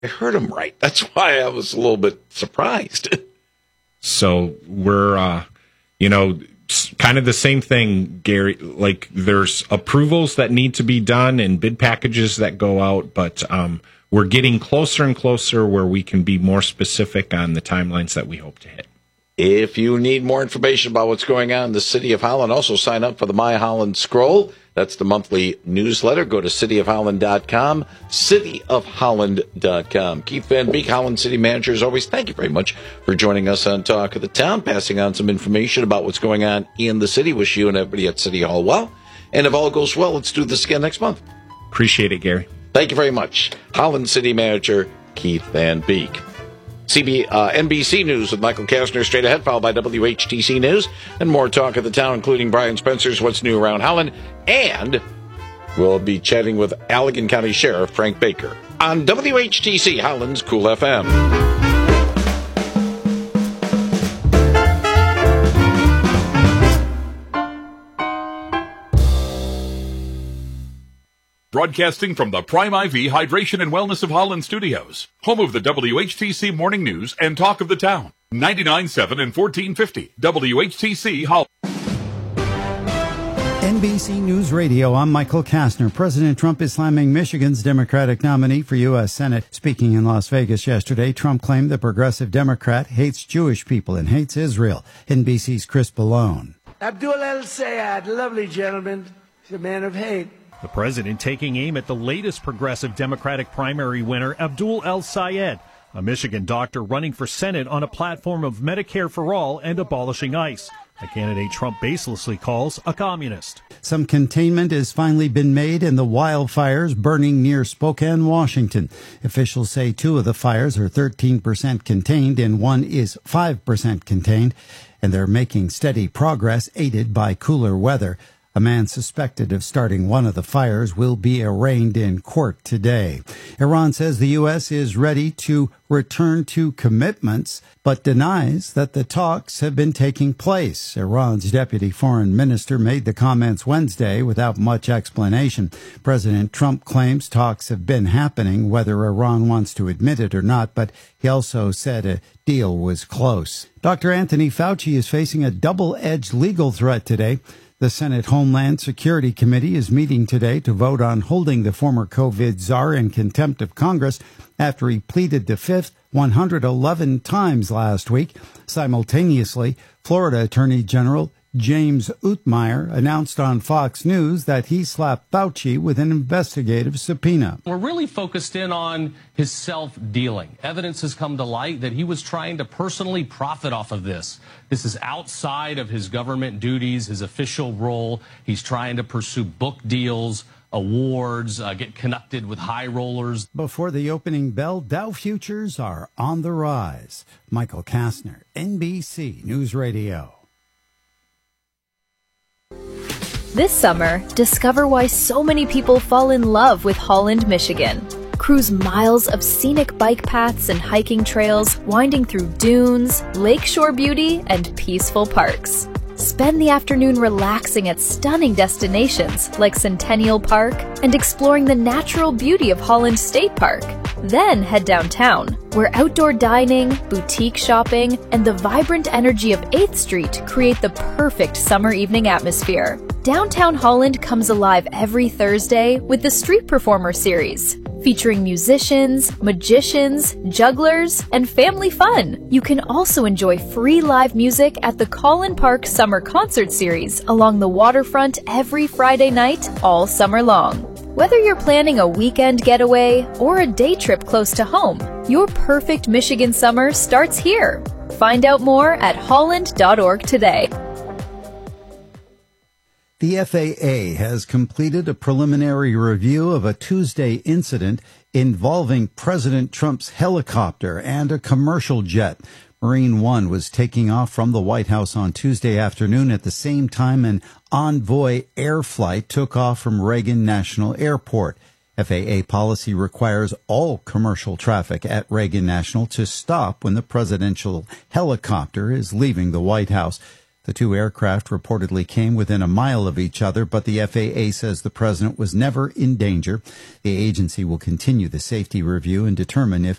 I heard him right. That's why I was a little bit surprised. So we're, kind of the same thing, Gary. Like there's approvals that need to be done and bid packages that go out, but we're getting closer and closer where we can be more specific on the timelines that we hope to hit. If you need more information about what's going on in the City of Holland, also sign up for the My Holland Scroll. That's the monthly newsletter. Go to cityofholland.com, cityofholland.com. Keith Van Beek, Holland City Manager, as always, thank you very much for joining us on Talk of the Town, passing on some information about what's going on in the city. Wish you and everybody at City Hall well. And if all goes well, let's do this again next month. Appreciate it, Gary. Thank you very much. Holland City Manager Keith Van Beek. NBC News with Michael Kastner straight ahead, followed by WHTC News and more Talk of the Town, including Brian Spencer's What's New Around Holland. And we'll be chatting with Allegan County Sheriff Frank Baker on WHTC, Holland's Cool FM. Broadcasting from the Prime IV Hydration and Wellness of Holland Studios, home of the WHTC Morning News and Talk of the Town. 99.7 and 1450 WHTC Holland. NBC News Radio, I'm Michael Kastner. President Trump is slamming Michigan's Democratic nominee for U.S. Senate. Speaking in Las Vegas yesterday, Trump claimed the progressive Democrat hates Jewish people and hates Israel. NBC's Chris Ballone. Abdul El-Sayed, lovely gentleman. He's a man of hate. The president taking aim at the latest progressive Democratic primary winner, Abdul El-Sayed, a Michigan doctor running for Senate on a platform of Medicare for all and abolishing ICE, a candidate Trump baselessly calls a communist. Some containment has finally been made in the wildfires burning near Spokane, Washington. Officials say 2 of the fires are 13% contained and 1 is 5% contained, and they're making steady progress aided by cooler weather. A man suspected of starting one of the fires will be arraigned in court today. Iran says the U.S. is ready to return to commitments, but denies that the talks have been taking place. Iran's deputy foreign minister made the comments Wednesday without much explanation. President Trump claims talks have been happening, whether Iran wants to admit it or not, but he also said a deal was close. Dr. Anthony Fauci is facing a double-edged legal threat today. The Senate Homeland Security Committee is meeting today to vote on holding the former COVID czar in contempt of Congress after he pleaded the Fifth 111 times last week. Simultaneously, Florida Attorney General James Utmeyer announced on Fox News that he slapped Fauci with an investigative subpoena. We're really focused in on his self-dealing. Evidence has come to light that he was trying to personally profit off of this. This is outside of his government duties, his official role. He's trying to pursue book deals, awards, get connected with high rollers. Before the opening bell, Dow futures are on the rise. Michael Kastner, NBC News Radio. This summer, discover why so many people fall in love with Holland, Michigan. Cruise miles of scenic bike paths and hiking trails, winding through dunes, lakeshore beauty, and peaceful parks. Spend the afternoon relaxing at stunning destinations like Centennial Park and exploring the natural beauty of Holland State Park. Then head downtown, where outdoor dining, boutique shopping, and the vibrant energy of 8th Street create the perfect summer evening atmosphere. Downtown Holland comes alive every Thursday with the Street Performer series, featuring musicians, magicians, jugglers, and family fun. You can also enjoy free live music at the Collin Park Summer Concert Series along the waterfront every Friday night all summer long. Whether you're planning a weekend getaway or a day trip close to home, your perfect Michigan summer starts here. Find out more at holland.org today. The FAA has completed a preliminary review of a Tuesday incident involving President Trump's helicopter and a commercial jet. Marine One was taking off from the White House on Tuesday afternoon at the same time an Envoy air flight took off from Reagan National Airport. FAA policy requires all commercial traffic at Reagan National to stop when the presidential helicopter is leaving the White House. The two aircraft reportedly came within a mile of each other, but the FAA says the president was never in danger. The agency will continue the safety review and determine if